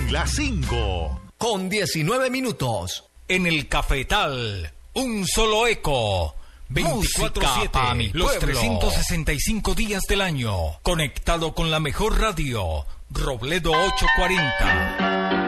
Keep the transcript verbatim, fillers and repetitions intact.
las cinco. Con diecinueve minutos. En el Cafetal, un solo eco. veinticuatro siete, los trescientos sesenta y cinco días del año. Conectado con la mejor radio. Robledo ochocientos cuarenta.